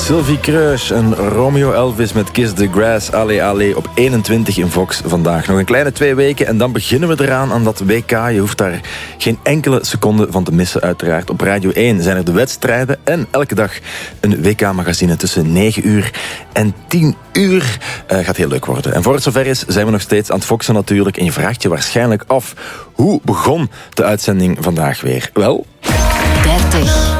Sylvie Kreus en Romeo Elvis met Kiss the Grass. Allee, allee, op 21 in Vox vandaag. Nog een kleine 2 weken en dan beginnen we eraan aan dat WK. Je hoeft daar geen enkele seconde van te missen, uiteraard. Op Radio 1 zijn er de wedstrijden en elke dag een WK-magazine tussen 9 uur en 10 uur. Gaat heel leuk worden. En voor het zover is, zijn we nog steeds aan het Foxen natuurlijk. En je vraagt je waarschijnlijk af, hoe begon de uitzending vandaag weer? Wel... 30.